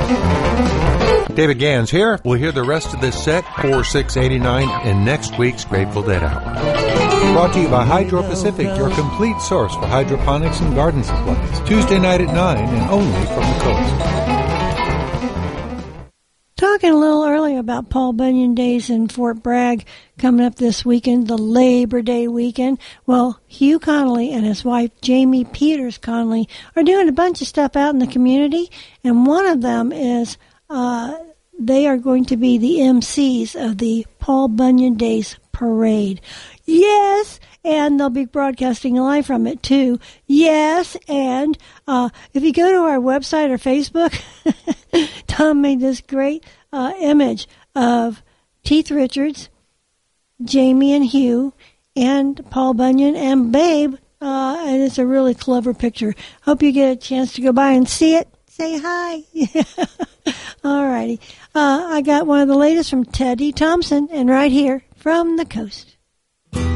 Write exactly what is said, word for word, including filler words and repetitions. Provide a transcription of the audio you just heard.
David Gans here. We'll hear the rest of this set, four six eighty-nine, in next week's Grateful Dead Hour. Brought to you by Hydro Pacific, your complete source for hydroponics and garden supplies. Tuesday night at nine and only from the coast. Talking a little earlier about Paul Bunyan Days in Fort Bragg coming up this weekend, the Labor Day weekend. Well, Hugh Connolly and his wife, Jamie Peters Connolly, are doing a bunch of stuff out in the community, and one of them is uh, they are going to be the M Cs of the Paul Bunyan Days Parade. Yes, and they'll be broadcasting live from it, too. Yes, and uh, if you go to our website or Facebook, Tom made this great uh, image of Keith Richards, Jamie and Hugh, and Paul Bunyan and Babe, uh, and it's a really clever picture. Hope you get a chance to go by and see it. Say hi. All righty. Uh, I got one of the latest from Teddy Thompson, and right here from the coast.